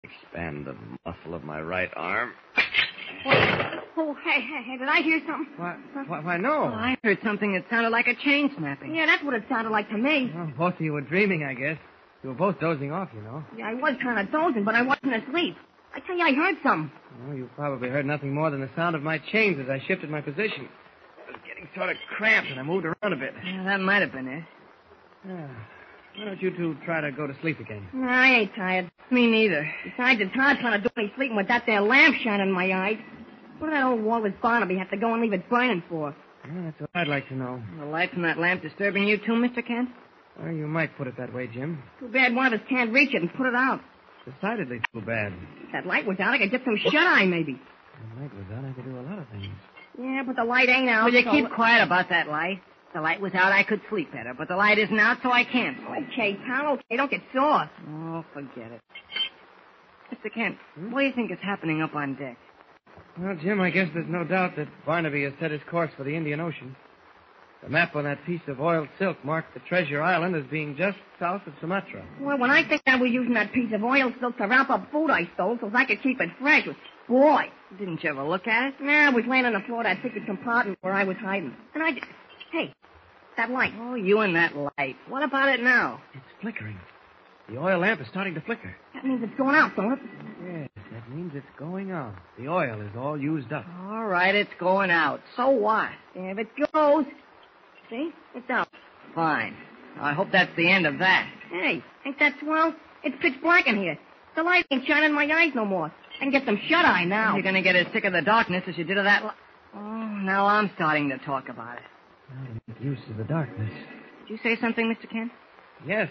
Expand the muscle of my right arm. Oh, hey, did I hear something? Why, no. Well, I heard something that sounded like a chain snapping. Yeah, that's what it sounded like to me. Well, both of you were dreaming, I guess. You were both dozing off, you know. Yeah, I was kind of dozing, but I wasn't asleep. I tell you, I heard something. Well, you probably heard nothing more than the sound of my chains as I shifted my position. I was getting sort of cramped, and I moved around a bit. Yeah, that might have been it. Why don't you two try to go to sleep again? No, I ain't tired. Me neither. Besides, it's hard trying to do any sleeping with that there lamp shining in my eyes. What did that old Wallace Barnaby have to go and leave it burning for? Well, that's what I'd like to know. The light from that lamp disturbing you too, Mr. Kent? Well, you might put it that way, Jim. Too bad one of us can't reach it and put it out. Decidedly too bad. If that light was out, I could get some shut-eye, maybe. If the light was out, I could do a lot of things. Yeah, but the light ain't out. Will you so... keep quiet about that light? If the light was out, I could sleep better, but the light isn't out, so I can't sleep. Okay, pal, okay, don't get sore. Oh, forget it. Mr. Kent, what do you think is happening up on deck? Well, Jim, I guess there's no doubt that Barnaby has set his course for the Indian Ocean. The map on that piece of oiled silk marked the treasure island as being just south of Sumatra. Well, when I think I was using that piece of oil silk to wrap up food I stole so I could keep it fresh, boy. Didn't you ever look at it? Nah, it was laying on the floor of that secret compartment where I was hiding. And I just... Hey, that light. Oh, you and that light. What about it now? It's flickering. The oil lamp is starting to flicker. That means it's going out, don't it? Yes, that means it's going out. The oil is all used up. All right, it's going out. So what? There it goes. See? It's out. Fine. I hope that's the end of that. Hey, ain't that swell? It's pitch black in here. The light ain't shining in my eyes no more. I can get some shut-eye now. You're going to get as sick of the darkness as you did of that light. Oh, now I'm starting to talk about it. Now to make use of the darkness. Did you say something, Mr. Kent? Yes,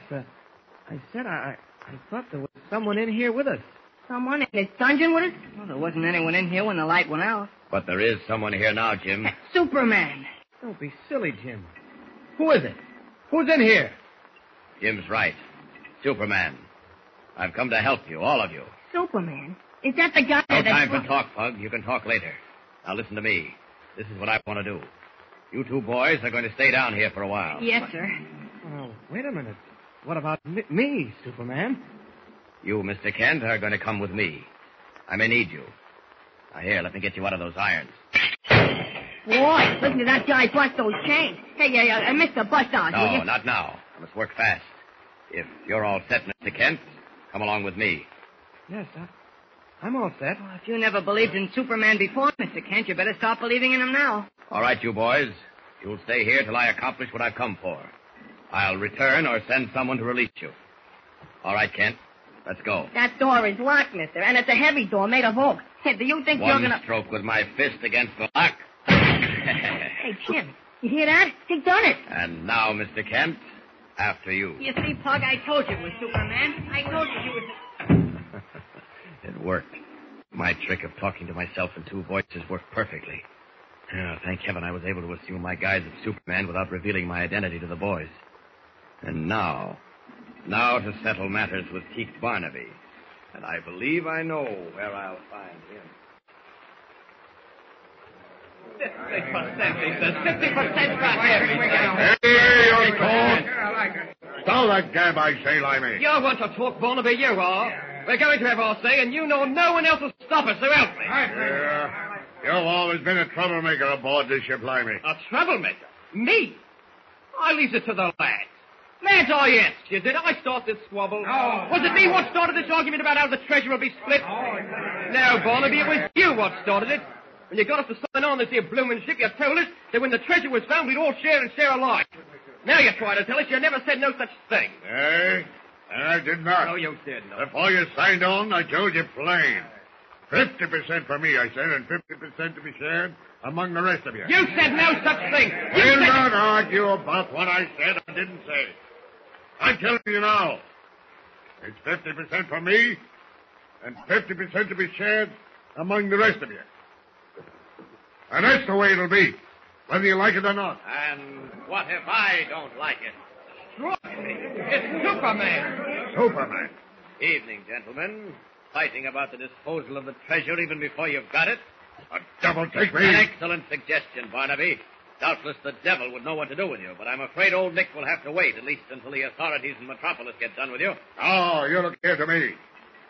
I said I thought there was someone in here with us. Someone in this dungeon with us? Well, there wasn't anyone in here when the light went out. But there is someone here now, Jim. Superman. Don't be silly, Jim. Who is it? Who's in here? Jim's right. Superman. I've come to help you, all of you. Superman? Is that the guy No that... time for talk, Pug. You can talk later. Now listen to me. This is what I want to do. You two boys are going to stay down here for a while. Yes, sir. Oh, wait a minute. What about me, Superman? You, Mr. Kent, are going to come with me. I may need you. Now, here, let me get you out of those irons. Boy, listen to that guy bust those chains. Hey, Mr. Bustard, will No, you? not now. I must work fast. If you're all set, Mr. Kent, come along with me. Yes, I'm all set. Well, if you never believed in Superman before, Mr. Kent, you better start believing in him now. All right, you boys. You'll stay here till I accomplish what I've come for. I'll return or send someone to release you. All right, Kent. Let's go. That door is locked, mister, and it's a heavy door made of oak. Hey, do you think you're One gonna... stroke with my fist against the lock. Hey, Jim, you hear that? He done it. And now, Mr. Kent, after you. You see, Pug, I told you it was Superman. I told you was... It worked. My trick of talking to myself in two voices worked perfectly. Oh, thank heaven I was able to assume my guise of Superman without revealing my identity to the boys. And now to settle matters with Teak Barnaby. And I believe I know where I'll find him. 50%, he says. 50% right Hey, you're cold. Stop that gab, I say, Limey. You want to talk, Barnaby, you are. We're going to have our say, and you know no one else will stop us, so help me. Yeah. You've always been a troublemaker aboard this ship, Limey. A troublemaker? Me? I leaves it to the lads. Lads, I asked you, did I start this squabble? No. Was it me what started this argument about how the treasure will be split? No, Barnaby, it was you what started it. When you got us to sign on this here bloomin' ship, you told us that when the treasure was found, we'd all share and share alike. Now you try to tell us you never said no such thing. Hey, I did not. No, you did not. Before you signed on, I told you plain. 50% for me, I said, and 50% to be shared among the rest of you. You said no such thing. You We'll said... not argue about what I said or didn't say. I'm telling you now. It's 50% for me, and 50% to be shared among the rest of you. And that's the way it'll be, whether you like it or not. And what if I don't like it? It's Superman. Superman. Evening, gentlemen. Fighting about the disposal of the treasure even before you've got it? A devil take me. An excellent suggestion, Barnaby. Doubtless the devil would know what to do with you, but I'm afraid old Nick will have to wait, at least until the authorities in Metropolis get done with you. Oh, you look here to me.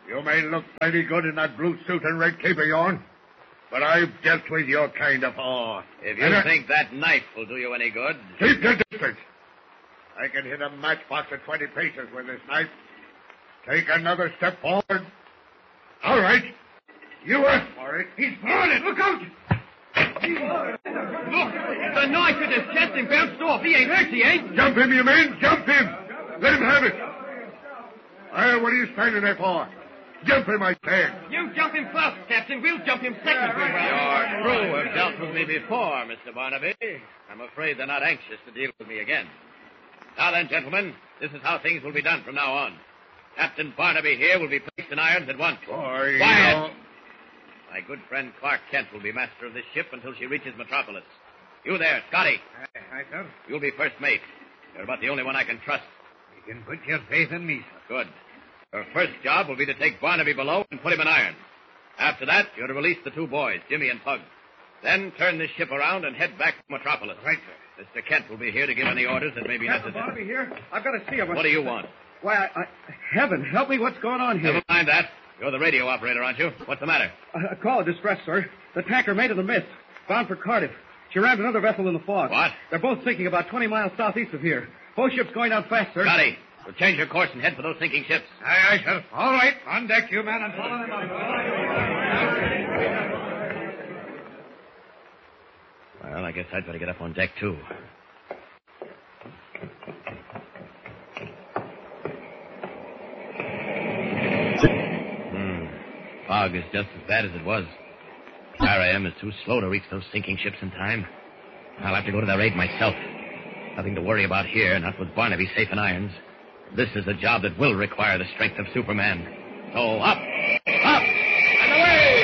You may look plenty good in that blue suit and red cape of yours, but I've dealt with your kind before. If you think that knife will do you any good... Keep your distance. I can hit a matchbox at 20 paces with this knife. Take another step forward. All right. You asked for it. He's throwing it. Look out! Look, the knife hit his chest and bounced off. He ain't hurt, he ain't. Jump him, you mean? Jump him. Let him have it. Well, what are you standing there for? Jump him, I said. You jump him first, Captain. We'll jump him second. Your crew have dealt with me before, Mr. Barnaby. I'm afraid they're not anxious to deal with me again. Now then, gentlemen, this is how things will be done from now on. Captain Barnaby here will be placed in irons at once. Boy, Quiet! My good friend Clark Kent will be master of this ship until she reaches Metropolis. You there, Scotty. Aye, sir. You'll be first mate. You're about the only one I can trust. You can put your faith in me, sir. Good. Your first job will be to take Barnaby below and put him in irons. After that, you're to release the two boys, Jimmy and Pug. Then turn this ship around and head back to Metropolis. Right, sir. Mr. Kent will be here to give any orders that may be necessary. Barnaby here. I've got to see him. What do you want? Why, heaven, help me. What's going on here? Never mind that. You're the radio operator, aren't you? What's the matter? A call of distress, sir. The tanker made of the mist, bound for Cardiff. She rammed another vessel in the fog. What? They're both sinking about 20 miles southeast of here. Both ships going down fast, sir. Scotty, we'll change your course and head for those sinking ships. Aye, sir. All right. On deck, you men, and follow them up. Well, I guess I'd better get up on deck, too. Fog is just as bad as it was. RAM is too slow to reach those sinking ships in time. I'll have to go to their aid myself. Nothing to worry about here, not with Barnaby safe in irons. This is a job that will require the strength of Superman. So up, up, and away!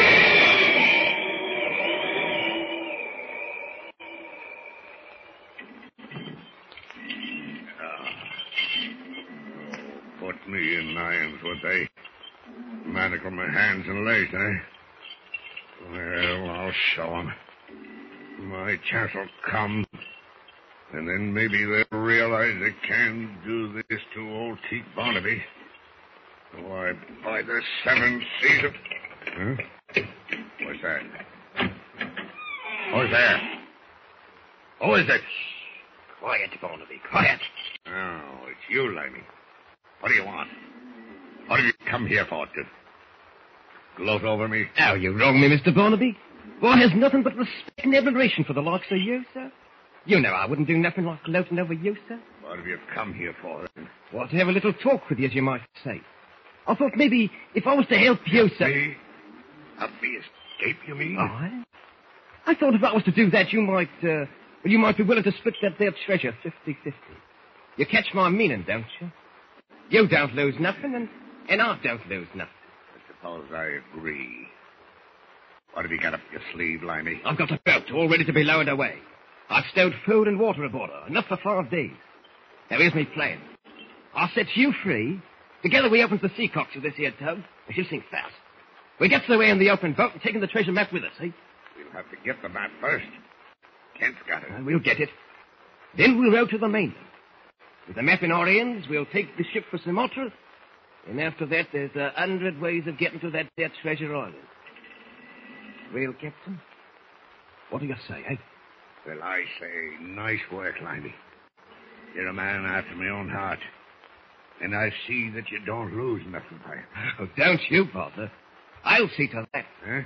Put me in irons, would they? Manacle my hands and legs, eh? Well, I'll show 'em. My chance will come. And then maybe they'll realize they can do this to old Teak Barnaby. Why, by the seven seas of... Huh? What's that? Who's there? Who is it? Quiet, Barnaby, quiet. Oh, it's you, Limey. What do you want? What have you come here for? To gloat over me? Now, you wrong me, Mr. Barnaby. Boy has nothing but respect and admiration for the likes of you, sir. You know I wouldn't do nothing like gloating over you, sir. What have you come here for? Well, to have a little talk with you, as you might say. I thought maybe if I was to help you, sir... Me? Help me escape, you mean? I thought if I was to do that, you might be willing to split that there treasure 50-50. You catch my meaning, don't you? You don't lose nothing, and I don't lose nothing. I suppose I agree. What have you got up your sleeve, Limey? I've got a boat all ready to be lowered away. I've stowed food and water aboard her, enough for 5 days. Now, here's me plan. I'll set you free. Together we opens the sea cocks with this here tug, and she'll sink fast. We gets away in the open boat and taking the treasure map with us, eh? We'll have to get the map first. Kent's got it. We'll get it. Then we'll row to the mainland. With the map in our hands, we'll take the ship for Sumatra, and after that, there's 100 ways of getting to that there treasure island. Well, Captain, what do you say, eh? Well, I say, nice work, Limey. You're a man after my own heart. And I see that you don't lose nothing by it. Oh, don't you bother. I'll see to that. Huh?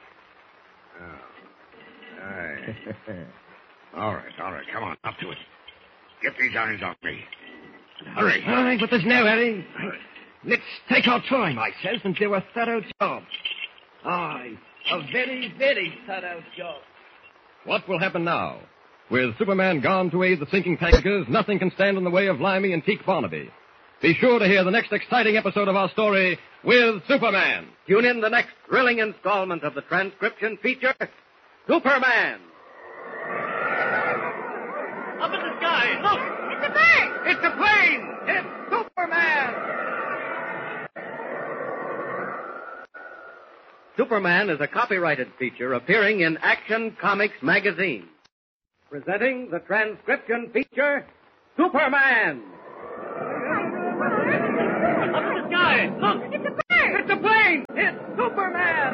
Oh. Aye. All right. Come on, up to it. Get these irons off me. Hurry. All right, but there's no hurry. Let's take our time, I says, and do a thorough job. Aye, a very, very thorough job. What will happen now? With Superman gone to aid the sinking tankers, nothing can stand in the way of Limey and Teak Barnaby. Be sure to hear the next exciting episode of our story with Superman. Tune in the next thrilling installment of the transcription feature, Superman. Up in the sky, look! It's a bird! It's a plane! It's Superman! Superman is a copyrighted feature appearing in Action Comics magazine. Presenting the transcription feature, Superman! Up in the sky, look! It's a bird! the plane! It's Superman!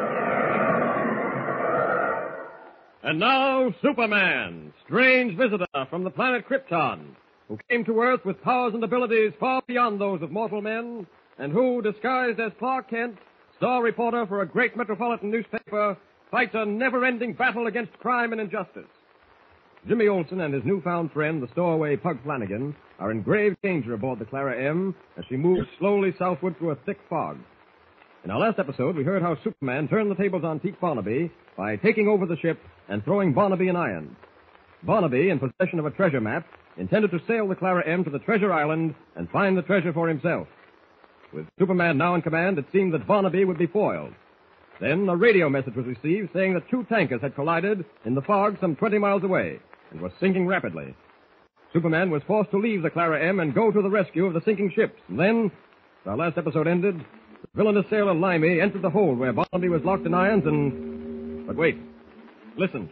And now, Superman, strange visitor from the planet Krypton, who came to Earth with powers and abilities far beyond those of mortal men, and who, disguised as Clark Kent, star reporter for a great metropolitan newspaper, fights a never-ending battle against crime and injustice. Jimmy Olsen and his newfound friend, the stowaway Pug Flanagan, are in grave danger aboard the Clara M as she moves slowly southward through a thick fog. In our last episode, we heard how Superman turned the tables on Teak Barnaby by taking over the ship and throwing Barnaby in irons. Barnaby, in possession of a treasure map, intended to sail the Clara M to the treasure island and find the treasure for himself. With Superman now in command, it seemed that Barnaby would be foiled. Then a radio message was received saying that two tankers had collided in the fog some 20 miles away and were sinking rapidly. Superman was forced to leave the Clara M and go to the rescue of the sinking ships. And then, as our last episode ended, the villainous sailor Limey entered the hold where Barnaby was locked in irons and... But wait. Listen.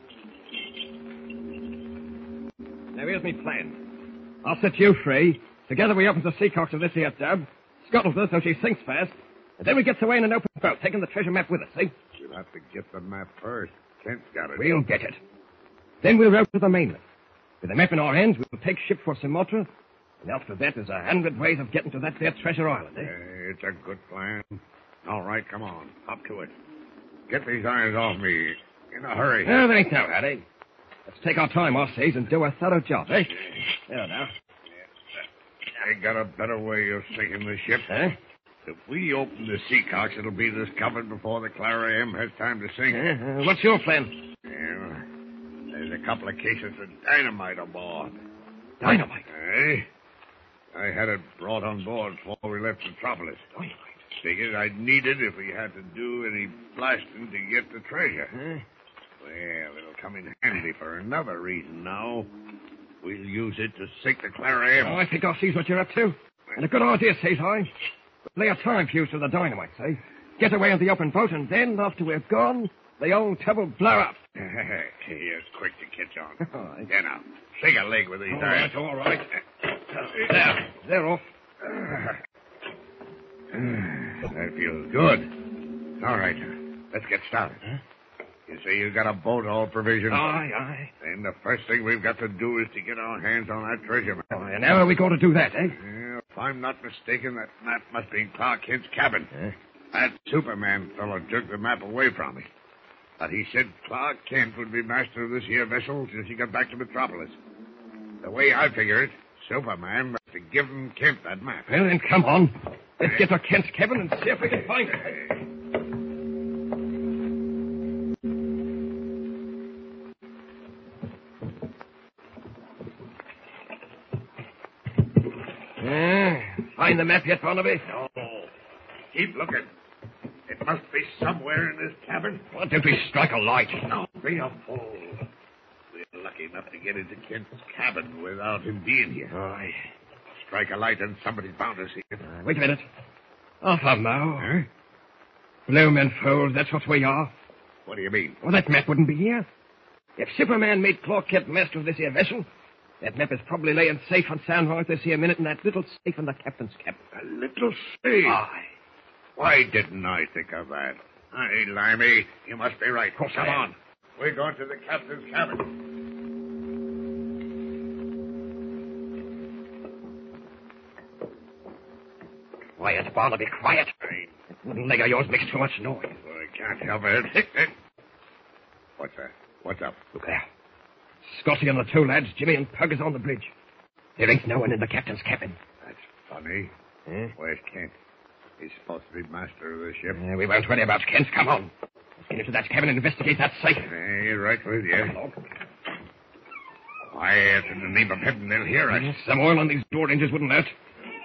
Now here's me plan. I'll set you free. Together we open the seacocks of this here tub, scuttle her so she sinks fast, and then we get away in an open boat, taking the treasure map with us, see? We'll have to get the map first. Kent's got it. We'll get it. Then we'll row to the mainland. With the map in our hands, we'll take ship for Sumatra, and after that, there's 100 ways of getting to that there treasure island, eh? It's a good plan. All right, come on. Up to it. Get these irons off me. In a hurry. Oh, there ain't no hurry. Let's take our time, I says, and do a thorough job, eh? There now. I got a better way of sinking the ship. Huh? If we open the seacocks, it'll be discovered before the Clara M has time to sink. What's your plan? Well, there's a couple of cases of dynamite aboard. Dynamite? Hey? I had it brought on board before we left Metropolis. Dynamite? Figured I'd need it if we had to do any blasting to get the treasure. Huh? Well, it'll come in handy for another reason now. We'll use it to sink the Clara M. Oh, I think I see what you're up to. And a good idea, says I. Lay a time fuse to the dynamite, say. Get away in the open boat, and then, after we're gone, the old tub will blow up. He's quick to catch on. All right. There now. Shake a leg with these irons. All right. There, they're off. That feels good. All right. Let's get started. Huh? You say you got a boat all provisioned? Aye. Then the first thing we've got to do is to get our hands on that treasure map. Oh, and how are we going to do that, eh? Well, if I'm not mistaken, that map must be in Clark Kent's cabin. Huh? That Superman fellow took the map away from me. But he said Clark Kent would be master of this here vessel till he got back to Metropolis. The way I figure it, Superman must have given Kent that map. Well, then, come on. Let's get to Kent's cabin and see if we can find it. Find the map yet, Barnaby? No. Keep looking. It must be somewhere in this cabin. Why don't we strike a light? No, be a fool. We're lucky enough to get into Kent's cabin without him being here. Aye. Strike a light and somebody found us here. Wait a minute. Off now. Huh? Bloomin' fools, that's what we are. What do you mean? Well, that map wouldn't be here. If Superman made Clark Kent master of this here vessel, that map is probably laying safe and sound right this here minute in that little safe in the captain's cabin. A little safe? Aye. Why didn't I think of that? Aye, Limey, you must be right. Course Come I am. on. We're going to the captain's cabin. Quiet, Barnaby, quiet. That wooden leg of yours makes too much noise. Well, I can't help it. What's that? What's up? Look there. Scotty and the two lads, Jimmy and Pug, is on the bridge. There ain't no one in the captain's cabin. That's funny. Huh? Where's Kent? He's supposed to be master of the ship. We won't worry about Kent. Come on. Let's get into that cabin and investigate that safe. Hey, right with you. Quiet in the name of heaven, they'll hear us. Some oil on these door hinges wouldn't hurt.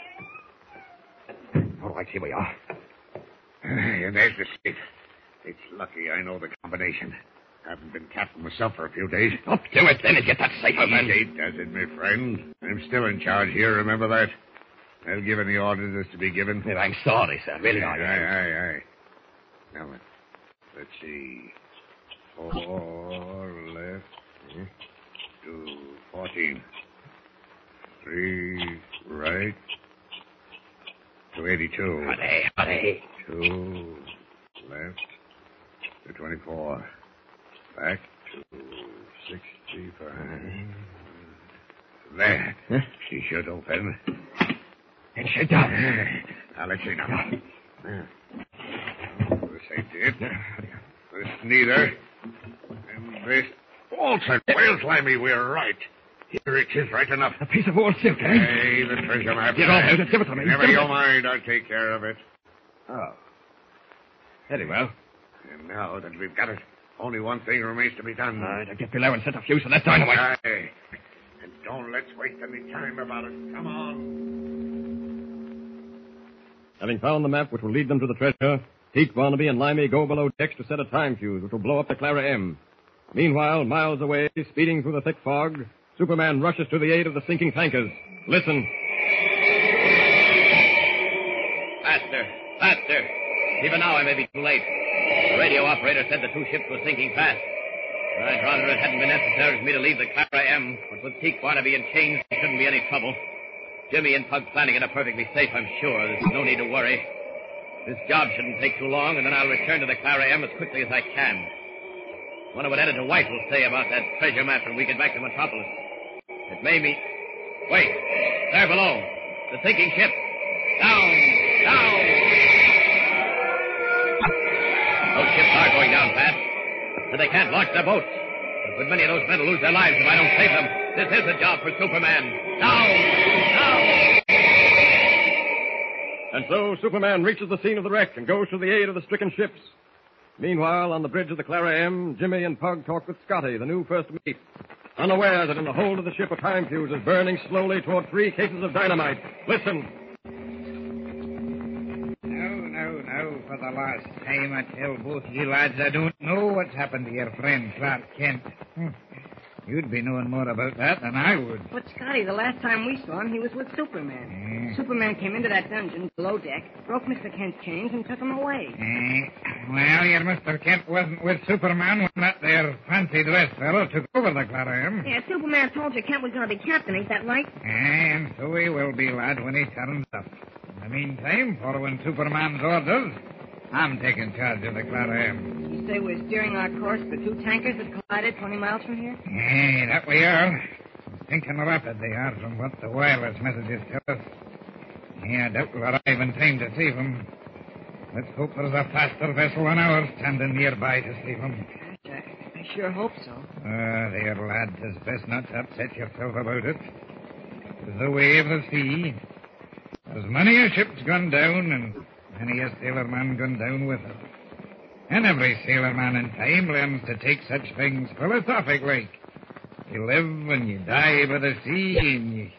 All right, here we are. And there's the safe. It's lucky I know the combination. Haven't been captain myself for a few days. Up to it, then, and get that safe open. Easy does it, my friend. I'm still in charge here, remember that? I'll give any orders that's to be given. Well, I'm sorry, sir. Really, I am. Aye. Now, let's see. 4 left to 14. 3 right to 82. Hurry. 2, left, 224, back to 65. There. Huh? She should open. And shut down. I'll let you know. This ain't it. This neither. And this also. Well, Slimy, we're right. Here it is, right enough. A piece of old silk, eh? Hey, the treasure map. Get all out. Give it to me. Never you mind. I'll take care of it. Oh. Very well. And now that we've got it, only one thing remains to be done. All right, I'll get below and set a fuse for that dynamite. Aye. And don't let's waste any time about it. Come on. Having found the map which will lead them to the treasure, Teak, Barnaby, and Limey go below decks to set a time fuse which will blow up the Clara M. Meanwhile, miles away, speeding through the thick fog, Superman rushes to the aid of the sinking tankers. Listen. Faster. Faster. Even now I may be too late. The radio operator said the two ships were sinking fast. I'd rather it hadn't been necessary for me to leave the Clara M, but with Teak, Barnaby, and chains, there shouldn't be any trouble. Jimmy and Pug Flanagan are perfectly safe, I'm sure. There's no need to worry. This job shouldn't take too long, and then I'll return to the Clara M as quickly as I can. Wonder what Editor White will say about that treasure map when we get back to Metropolis. It may mean... Wait. There below. The sinking ship. Down! Down! Those ships are going down fast. And they can't launch their boats. A good many of those men will lose their lives if I don't save them. This is a job for Superman. Down! Down! And so Superman reaches the scene of the wreck and goes to the aid of the stricken ships. Meanwhile, on the bridge of the Clara M, Jimmy and Pug talk with Scotty, the new first mate, unaware that in the hold of the ship a time fuse is burning slowly toward 3 cases of dynamite. Listen. No, for the last time I tell both you lads I don't know what's happened to your friend Clark Kent. You'd be knowing more about that than I would. But, Scotty, the last time we saw him, he was with Superman. Superman came into that dungeon below deck, broke Mr. Kent's chains, and took him away. Well, your Mr. Kent wasn't with Superman when that there fancy dress fellow took over the Clara M. Yeah, Superman told you Kent was going to be captain, ain't that right? And so he will be, lad, when he turns up. In the meantime, following Superman's orders, I'm taking charge of the Clara M. You say we're steering our course for 2 tankers that collided 20 miles from here? That we are. Thinking rapid they are from what the wireless messages tell us. I doubt we'll arrive in time to save them. Let's hope there's a faster vessel than ours standing nearby to save them. Gosh, I sure hope so. There, lad, 'tis best not to upset yourself about it. 'Tis the way of the sea. There's many a ship's gone down, and many a sailorman gone down with it. And every sailorman in time learns to take such things philosophic-like. You live and you die by the sea, and you...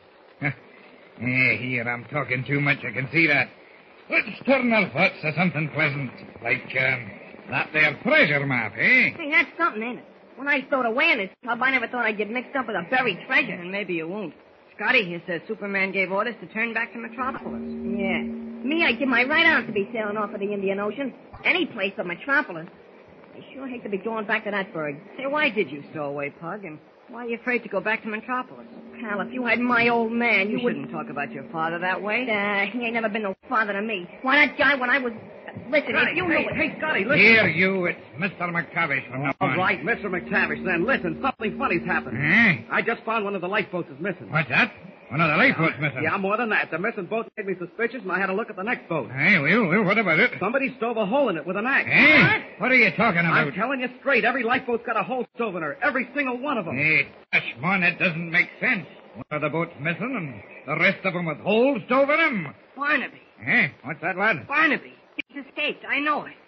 Here, I'm talking too much, I can see that. Let's turn our thoughts to something pleasant, like that there treasure map, eh? Hey, that's something, ain't it? When I stowed away in this tub, I never thought I'd get mixed up with a buried treasure. And maybe you won't. Scotty here says Superman gave orders to turn back to Metropolis. Yeah. Me, I'd give my right arm to be sailing off of the Indian Ocean. Any place but Metropolis. I sure hate to be going back to that burg. Say, why did you stow away, Pug? And why are you afraid to go back to Metropolis? Pal, if you had my old man, You shouldn't talk about your father that way. He ain't never been no father to me. Why, that guy, when I was... Listen, Scotty, if you knew it... Hey, Scotty, listen. Here, you, it's Mr. McTavish from now on. All right, Mr. McTavish, then. Listen, something funny's happened. I just found one of the lifeboats is missing. What's that? One of the lifeboats missing? Yeah, more than that. The missing boat made me suspicious, and I had to look at the next boat. Well, what about it? Somebody stove a hole in it with an axe. What are you talking about? I'm telling you straight, every lifeboat's got a hole stove in her. Every single one of them. Gosh, man, it doesn't make sense. One of the boats missing, and the rest of them with holes stove in them. Barnaby. What's that, lad? Barnaby. He's escaped. I know it.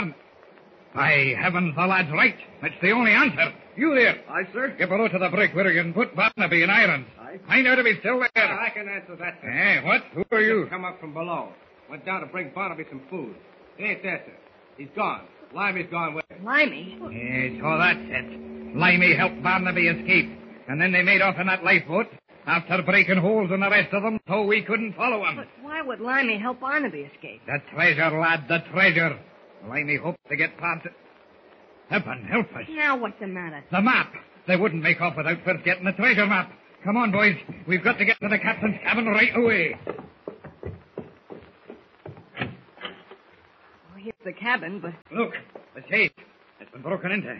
By heavens, the lad's right. That's the only answer. You there. Aye, sir. Get below to the brig where you can put Barnaby in irons. Aye. Find out if he's still there. I can answer that, sir. What? Who are you? Come up from below. Went down to bring Barnaby some food. It ain't there, sir. He's gone. Limey's gone with him. Limey? So that's it. Limey helped Barnaby escape. And then they made off in that lifeboat after breaking holes in the rest of them so we couldn't follow them. But why would Limey help Barnaby escape? The treasure, lad, the treasure. Limey hoped to get past it. Heaven help us. Now what's the matter? The map. They wouldn't make off without first getting the treasure map. Come on, boys. We've got to get to the captain's cabin right away. here's the cabin, but... Look, the safe. It's been broken into.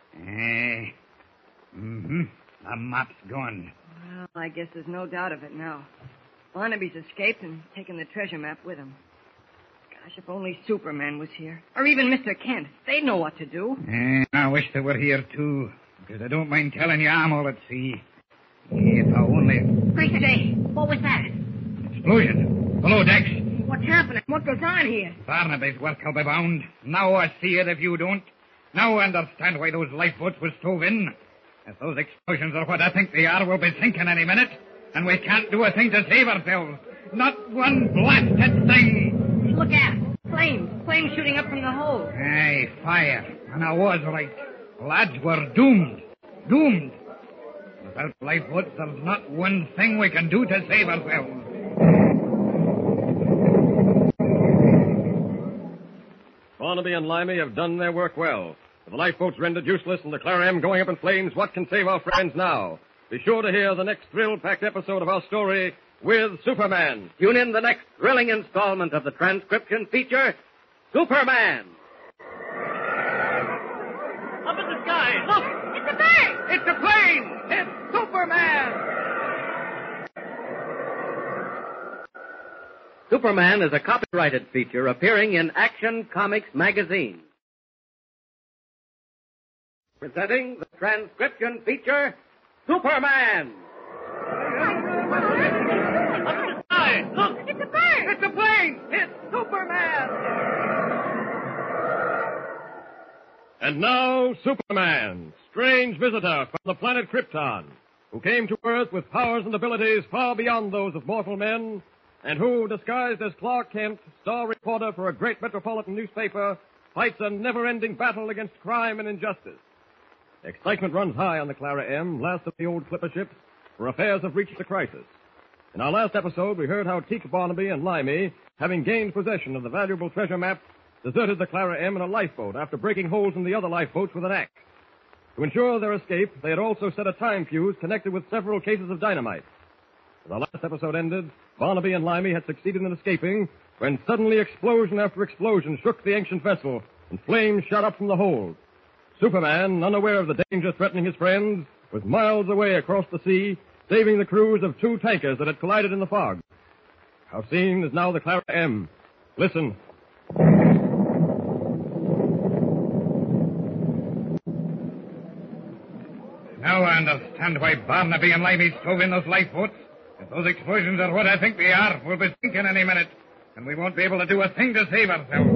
The map's gone. Well, I guess there's no doubt of it now. Barnaby's escaped and taken the treasure map with him. Gosh, if only Superman was here. Or even Mr. Kent. They'd know what to do. I wish they were here, too. Because I don't mind telling you I'm all at sea. If I only... Great day. What was that? Explosion. Below decks. What's happening? What goes on here? Barnaby's work, I'll be bound. Now I see it if you don't. Now I understand why those lifeboats were stove in. If those explosions are what I think they are, we'll be sinking any minute. And we can't do a thing to save ourselves. Not one blasted thing. Look out. Flames. Flames shooting up from the hold. Aye, fire. And I was right. Lads, we're doomed. Doomed. Without lifeboats, there's not one thing we can do to save ourselves. Barnaby and Limey have done their work well. With the lifeboats rendered useless and the Clara M going up in flames, what can save our friends now? Be sure to hear the next thrill-packed episode of our story with Superman. Tune in the next thrilling installment of the transcription feature, Superman. Up in the sky. Look! It's a bird! It's a plane! It's Superman! Superman is a copyrighted feature appearing in Action Comics magazine. Presenting the transcription feature, Superman. Up in the sky. Look! It's a bird! It's a plane! It's Superman! And now, Superman, strange visitor from the planet Krypton, who came to Earth with powers and abilities far beyond those of mortal men, and who, disguised as Clark Kent, star reporter for a great metropolitan newspaper, fights a never-ending battle against crime and injustice. Excitement runs high on the Clara M, last of the old clipper ships, where affairs have reached a crisis. In our last episode, we heard how Teak Barnaby and Limey, having gained possession of the valuable treasure map, deserted the Clara M in a lifeboat after breaking holes in the other lifeboats with an axe. To ensure their escape, they had also set a time fuse connected with several cases of dynamite. As our last episode ended, Barnaby and Limey had succeeded in escaping when suddenly explosion after explosion shook the ancient vessel and flames shot up from the hold. Superman, unaware of the danger threatening his friends, was miles away across the sea, saving the crews of two tankers that had collided in the fog. Our scene is now the Clara M. Listen. Now I understand why Barnaby and Limey stove in those lifeboats. If those explosions are what I think they are, we'll be sinking any minute, and we won't be able to do a thing to save ourselves.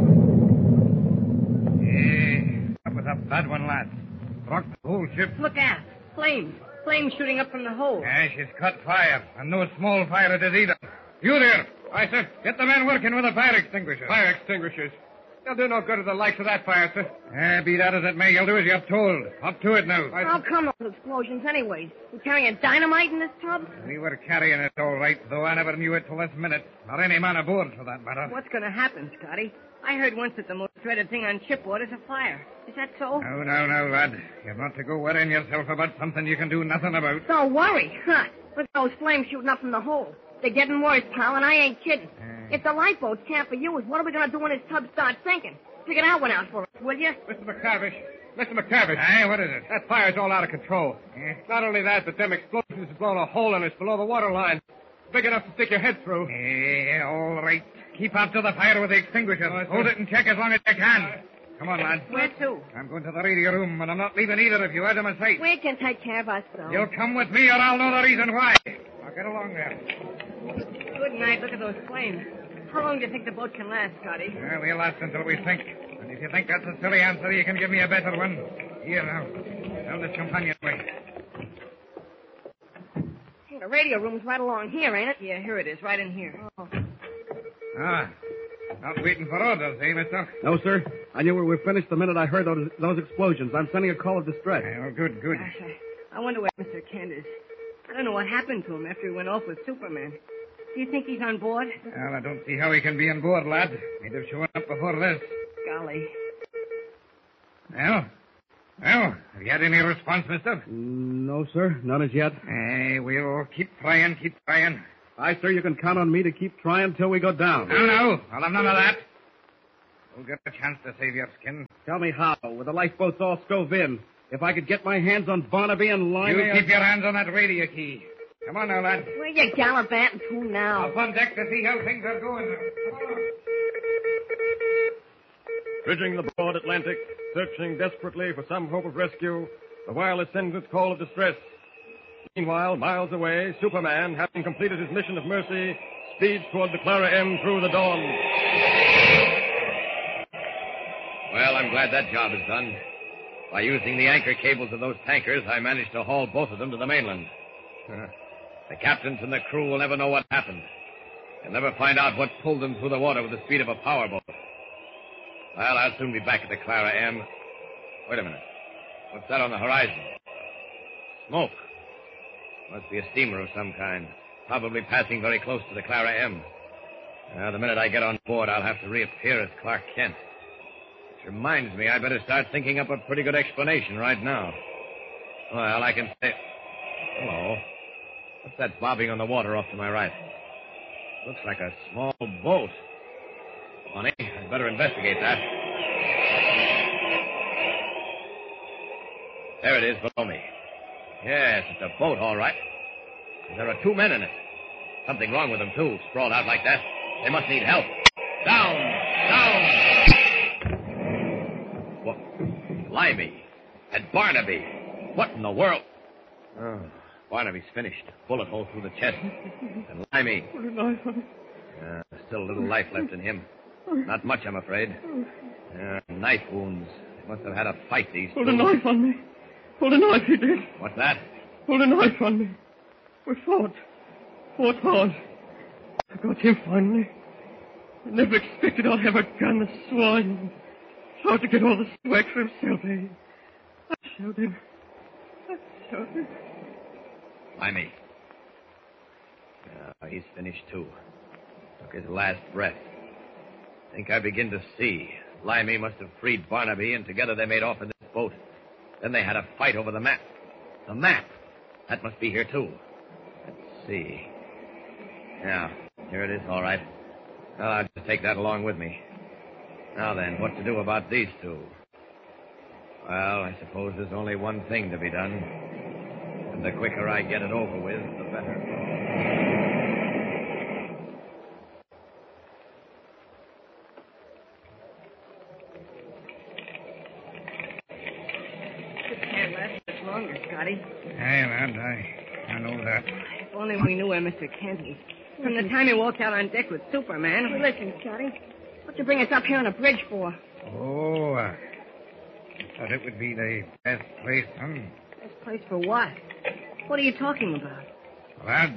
That was a bad one, lad. Rocked the whole ship. Look out. Flames. Flames shooting up from the hold. She's caught fire, and no small fire it is either. You there. Aye, sir. Get the men working with the fire extinguishers. Fire extinguishers. They'll do no good to the likes of that fire, sir. Be that as it may, you'll do as you're told. Up to it now. How come those explosions anyways? You carrying dynamite in this tub? We were carrying it all right, though I never knew it till this minute. Or any man aboard, for that matter. What's going to happen, Scotty? I heard once that the most dreaded thing on shipboard is a fire. Is that so? No, lad. You're not to go worrying yourself about something you can do nothing about. Don't worry. Huh. Look at those flames shooting up from the hole. They're getting worse, pal, and I ain't kidding. If the lifeboats can't be used, what are we going to do when this tub starts sinking? Figure that one out for us, will you? Mr. McCavish. Mr. McCavish. Aye, what is it? That fire's all out of control. Not only that, but them explosions have blown a hole in us below the water line. Big enough to stick your head through. All right. Keep out to the fire with the extinguisher. Hold it and check as long as you can. Come on, lad. Where to? I'm going to the radio room, and I'm not leaving either of you out of my sight. We can take care of ourselves. You'll come with me, or I'll know the reason why. Now get along there. Good night. Look at those flames. How long do you think the boat can last, Scotty? We'll last until we sink. And if you think that's a silly answer, you can give me a better one. Here now. Down this companionway. Hey, the radio room's right along here, ain't it? Yeah, here it is, right in here. Oh. Not waiting for orders, eh, mister? No, sir. I knew we were finished the minute I heard those explosions. I'm sending a call of distress. Good. Gosh, I wonder where Mr. Kent is. I don't know what happened to him after he went off with Superman. Do you think he's on board? Well, I don't see how he can be on board, lad. He'd have shown up before this. Golly. Well, have you had any response, mister? No, sir. None as yet. We'll keep trying. Aye, sir, you can count on me to keep trying till we go down. No. I'll have none of that. You'll get a chance to save your skin. Tell me how, with the lifeboats all stove in. If I could get my hands on Barnaby and Limey... You keep your hands on that radio key. Come on now, lad. Where you gallivanting to now? Up on deck to see how things are going. Come on. Bridging the broad Atlantic, searching desperately for some hope of rescue, the wireless sends its call of distress. Meanwhile, miles away, Superman, having completed his mission of mercy, speeds toward the Clara M through the dawn. Well, I'm glad that job is done. By using the anchor cables of those tankers, I managed to haul both of them to the mainland. The captains and the crew will never know what happened. They'll never find out what pulled them through the water with the speed of a powerboat. Well, I'll soon be back at the Clara M. Wait a minute. What's that on the horizon? Smoke. Must be a steamer of some kind. Probably passing very close to the Clara M. The minute I get on board, I'll have to reappear as Clark Kent. Which reminds me, I better start thinking up a pretty good explanation right now. Well, I can say... Hello. What's that bobbing on the water off to my right? Looks like a small boat. Funny. I'd better investigate that. There it is below me. Yes, it's a boat, all right. There are 2 men in it. Something wrong with them, too, sprawled out like that. They must need help. Down! Down! What? Limey. And Barnaby. What in the world? Oh, Barnaby's finished. Bullet hole through the chest. And Limey. There's still a little life left in him. Not much, I'm afraid. Knife wounds. They must have had a fight, these two. Pulled a knife on me. Pulled a knife, he did. What's that? Pulled a knife on me. We fought. Fought hard. I got him finally. I never expected I'd have a gun, the swine. Tried to get all the swag for himself, eh? I showed him. Limey. He's finished, too. Took his last breath. I think I begin to see. Limey must have freed Barnaby, and together they made off in this boat. Then they had a fight over the map. The map. That must be here, too. Let's see. Yeah, here it is, all right. Well, I'll just take that along with me. Now then, what to do about these two? Well, I suppose there's only one thing to be done. And the quicker I get it over with, the better. Longer, Scotty. Aye, lad, I know that. If only we knew where Mr. Kent is. From the time he walked out on deck with Superman. Hey, listen, Scotty. What'd you bring us up here on a bridge for? Oh, I thought it would be the best place, son. Best place for what? What are you talking about? Lads,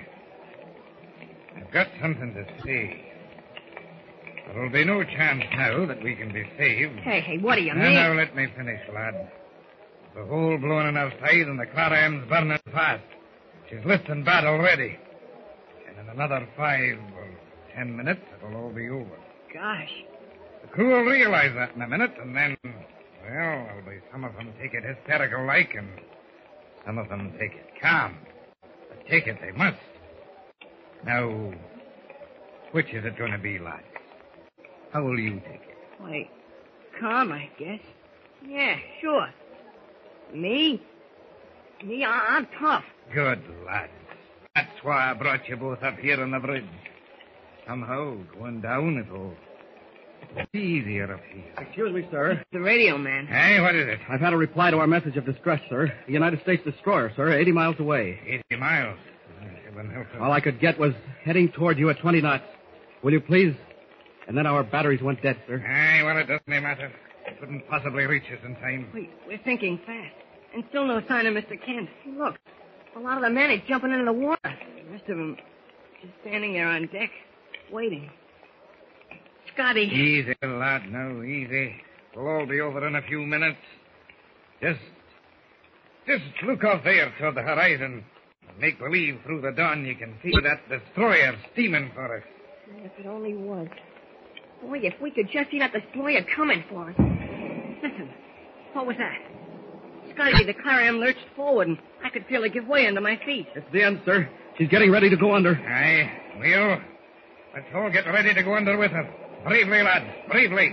I've got something to say. There'll be no chance now that we can be saved. Hey, what do you mean? Now, let me finish, lad. The hole blown in our side and the Clara M's burning fast. She's lifting bad already. And in another 5 or 10 minutes, it'll all be over. Gosh. The crew will realize that in a minute, and then, well, there'll be some of them take it hysterical-like, and some of them take it calm. But take it they must. Now, which is it going to be, lads? How will you take it? Why, calm, I guess. Yeah, sure. Me, I'm tough. Good, lads. That's why I brought you both up here on the bridge. Somehow, going down, it'll be easier up here. Excuse me, sir. It's the radio man. Hey, what is it? I've had a reply to our message of distress, sir. The United States destroyer, sir, 80 miles away. 80 miles. All I could get was heading toward you at 20 knots. Will you please? And then our batteries went dead, sir. Hey, well, it doesn't matter. It couldn't possibly reach us in time. We're thinking fast. And still no sign of Mr. Kent. Look, a lot of the men are jumping into the water. The rest of them just standing there on deck, waiting. Scotty. Easy, lad, now, easy. We'll all be over in a few minutes. Just look off there toward the horizon. Make believe through the dawn you can see that destroyer steaming for us. If it only was. Boy, if we could just see that destroyer coming for us. Listen, what was that? Scotty, the Clara M lurched forward, and I could feel her give way under my feet. It's the end, sir. She's getting ready to go under. Aye, Leo. Let's all get ready to go under with her. Bravely, lads, bravely.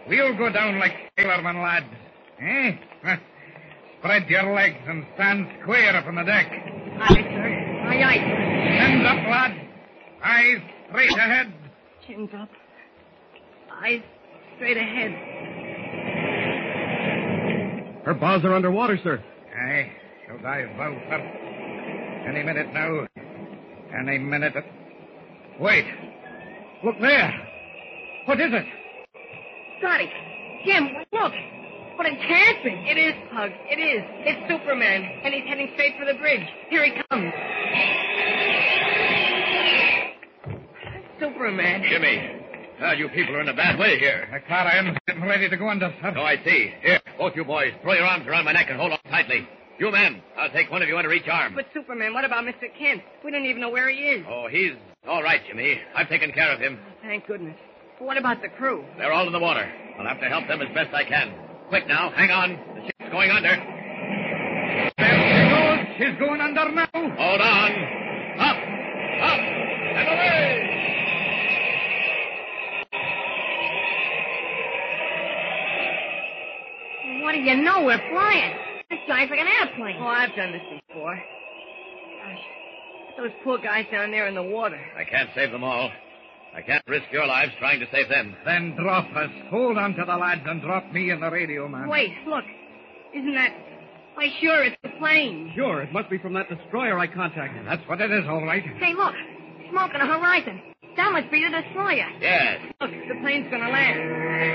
We'll go down like sailormen, lads. Eh? Spread your legs and stand square up on the deck. Aye, sir. Aye, aye. Hands up, lads. Eyes straight ahead. Chins up. Eyes straight ahead. Her bows are underwater, sir. Aye, she'll dive bow first. Any minute now. Any minute. Wait. Look there. What is it? Scotty. Jim, look. But it can't be. It is, Pug. It is. It's Superman, and he's heading straight for the bridge. Here he comes. Superman. Jimmy. You people are in a bad way here. The Clarions getting ready to go under, sir. Oh, I see. Here, both you boys, throw your arms around my neck and hold on tightly. You men, I'll take one of you under each arm. But Superman, what about Mr. Kent? We don't even know where he is. Oh, he's all right, Jimmy. I've taken care of him. Thank goodness. But what about the crew? They're all in the water. I'll have to help them as best I can. Quick now, hang on. The ship's going under. There she goes. She's going under now. Hold on. Up, up, and away! What do you know? We're flying. This guy's like an airplane. Oh, I've done this before. Gosh, those poor guys down there in the water. I can't save them all. I can't risk your lives trying to save them. Then drop us. Hold on to the lads and drop me and the radio man. Wait, look. Isn't that... Why, sure, it's the plane. Sure, it must be from that destroyer I contacted. That's what it is, all right. Hey, look. Smoke on the horizon. That must be the destroyer. Yes. Look, the plane's gonna land.